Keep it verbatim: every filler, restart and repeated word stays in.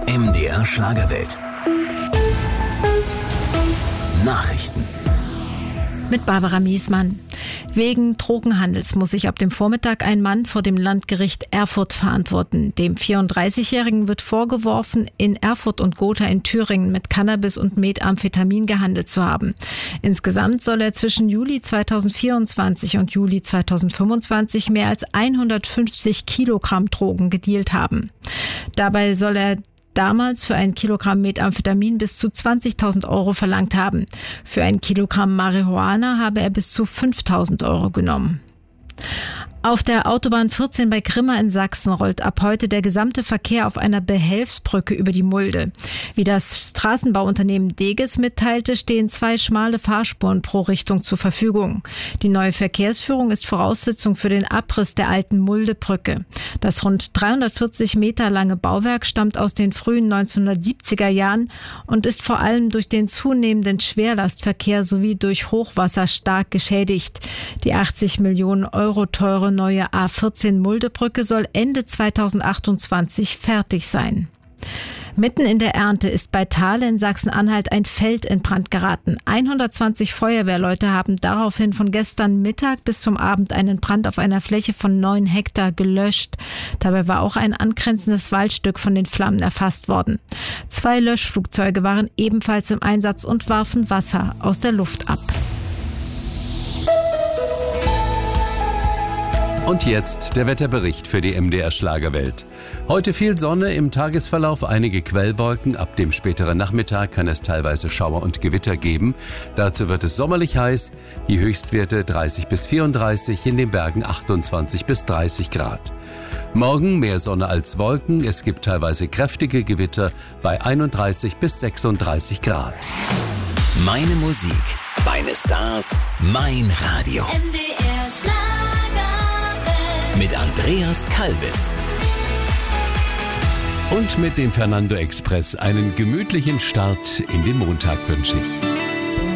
M D R Schlagerwelt. Nachrichten. Mit Barbara Miesmann. Wegen Drogenhandels muss sich ab dem Vormittag ein Mann vor dem Landgericht Erfurt verantworten. Dem vierunddreißigjährigen wird vorgeworfen, in Erfurt und Gotha in Thüringen mit Cannabis und Methamphetamin gehandelt zu haben. Insgesamt soll er zwischen Juli zweitausendvierundzwanzig und Juli zweitausendfünfundzwanzig mehr als hundertfünfzig Kilogramm Drogen gedealt haben. Dabei soll er damals für ein Kilogramm Methamphetamin bis zu zwanzigtausend Euro verlangt haben. Für ein Kilogramm Marihuana habe er bis zu fünftausend Euro genommen. Auf der Autobahn vierzehn bei Grimma in Sachsen rollt ab heute der gesamte Verkehr auf einer Behelfsbrücke über die Mulde. Wie das Straßenbauunternehmen Deges mitteilte, stehen zwei schmale Fahrspuren pro Richtung zur Verfügung. Die neue Verkehrsführung ist Voraussetzung für den Abriss der alten Muldebrücke. Das rund dreihundertvierzig Meter lange Bauwerk stammt aus den frühen neunzehnhundertsiebziger Jahren und ist vor allem durch den zunehmenden Schwerlastverkehr sowie durch Hochwasser stark geschädigt. Die achtzig Millionen Euro teure neue A vierzehn Muldebrücke soll Ende zweitausendachtundzwanzig fertig sein. Mitten in der Ernte ist bei Thale in Sachsen-Anhalt ein Feld in Brand geraten. hundertzwanzig Feuerwehrleute haben daraufhin von gestern Mittag bis zum Abend einen Brand auf einer Fläche von neun Hektar gelöscht. Dabei war auch ein angrenzendes Waldstück von den Flammen erfasst worden. Zwei Löschflugzeuge waren ebenfalls im Einsatz und warfen Wasser aus der Luft ab. Und jetzt der Wetterbericht für die M D R Schlagerwelt. Heute viel Sonne, im Tagesverlauf einige Quellwolken. Ab dem späteren Nachmittag kann es teilweise Schauer und Gewitter geben. Dazu wird es sommerlich heiß. Die Höchstwerte dreißig bis vierunddreißig, in den Bergen achtundzwanzig bis dreißig Grad. Morgen mehr Sonne als Wolken. Es gibt teilweise kräftige Gewitter bei einunddreißig bis sechsunddreißig Grad. Meine Musik, meine Stars, mein Radio. M D R Schlager. Mit Andreas Kalbitz. Und mit dem Fernando Express einen gemütlichen Start in den Montag wünsche ich.